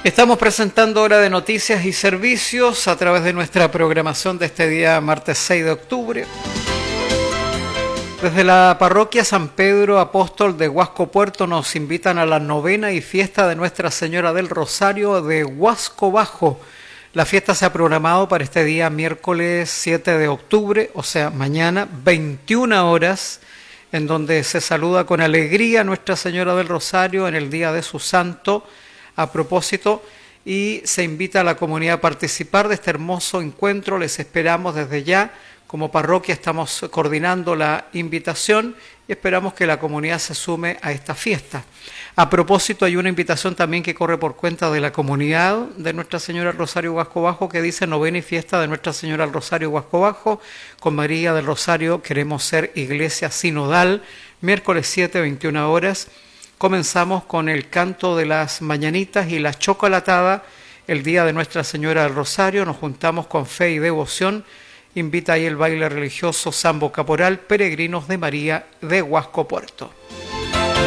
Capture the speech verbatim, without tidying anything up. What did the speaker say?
Estamos presentando Hora de Noticias y Servicios a través de nuestra programación de este día, martes seis de octubre. Desde la parroquia San Pedro Apóstol de Huasco Puerto nos invitan a la novena y fiesta de Nuestra Señora del Rosario de Huasco Bajo. La fiesta se ha programado para este día, miércoles siete de octubre, o sea, mañana, veintiuna horas, en donde se saluda con alegría a Nuestra Señora del Rosario en el día de su santo, a propósito, y se invita a la comunidad a participar de este hermoso encuentro. Les esperamos desde ya. Como parroquia estamos coordinando la invitación y esperamos que la comunidad se sume a esta fiesta. A propósito, hay una invitación también que corre por cuenta de la comunidad de Nuestra Señora del Rosario Huasco Bajo, que dice: novena y fiesta de Nuestra Señora del Rosario Huasco Bajo. Con María del Rosario queremos ser iglesia sinodal. Miércoles siete, veintiuna horas. Comenzamos con el canto de las mañanitas y la chocolatada. El día de Nuestra Señora del Rosario nos juntamos con fe y devoción. Invita ahí el baile religioso Sambo Caporal, Peregrinos de María de Huasco Puerto.